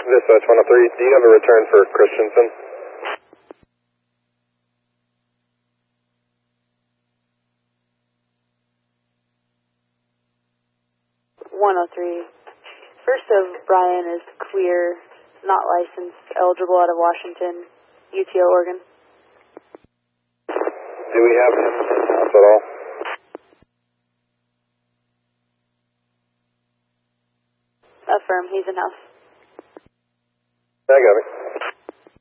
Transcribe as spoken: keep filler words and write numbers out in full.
Dispatch one oh three, do you have a return for Christensen? one oh three. First of Brian is clear, not licensed, eligible out of Washington, U T O, Oregon. Do we have him in-house at all? Affirm, he's in-house. I got me.